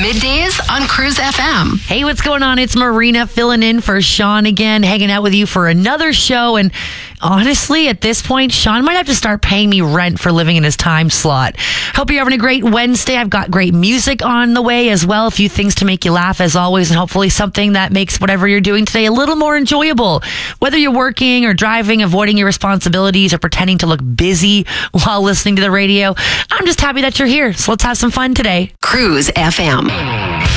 Middays on Cruise FM. Hey, what's going on? It's Marina filling in for Sean again, hanging out with you for another show. And honestly, at this point, Sean might have to start paying me rent for living in his time slot. Hope you're having a great Wednesday. I've got great music on the way as well. A few things to make you laugh as always, and hopefully something that makes whatever you're doing today a little more enjoyable. Whether you're working or driving, avoiding your responsibilities, or pretending to look busy while listening to the radio, I'm just happy that you're here. So let's have some fun today. Cruise FM.